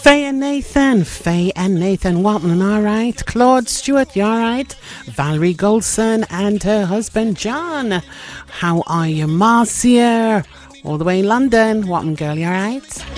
Faye and Nathan Watman, alright? Claude Stewart, you alright? Valerie Goldson and her husband John. How are you, Marcia? All the way in London. Watman girl, you alright?